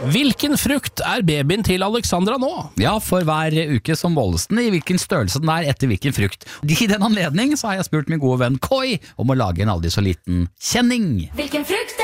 Hvilken frukt babyen til Alexandra nå? Ja, for hver uke som måles den i hvilken størrelse den etter hvilken frukt. I den anledning så har jeg spurt min gode venn Koi om å lage en aldri så liten kjenning. Hvilken frukt